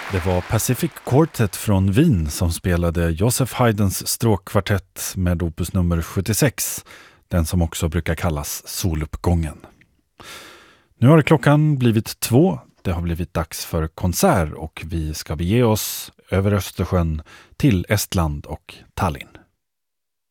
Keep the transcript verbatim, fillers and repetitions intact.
Det var Pacific Quartet från Wien som spelade Joseph Haydns stråkkvartett med opus nummer sjuttiosex, den som också brukar kallas Soluppgången. Nu har klockan blivit två, det har blivit dags för konsert och vi ska bege oss över Östersjön till Estland och Tallinn.